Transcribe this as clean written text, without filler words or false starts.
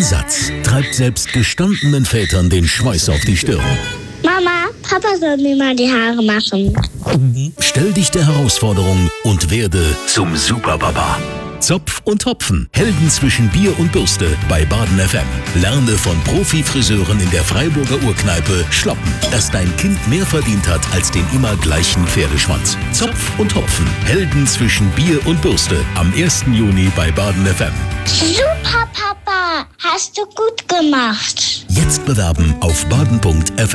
Satz treibt selbst gestandenen Vätern den Schweiß auf die Stirn. Mama, Papa soll mir mal die Haare machen. Stell dich der Herausforderung und werde zum Superpapa. Zopf und Hopfen. Helden zwischen Bier und Bürste bei Baden FM. Lerne von Profi-Friseuren in der Freiburger Urkneipe Schloppen, dass dein Kind mehr verdient hat als den immer gleichen Pferdeschwanz. Zopf und Hopfen. Helden zwischen Bier und Bürste. Am 1. Juni bei Baden FM. Super, Papa. Hast du gut gemacht. Jetzt bewerben auf baden.fm.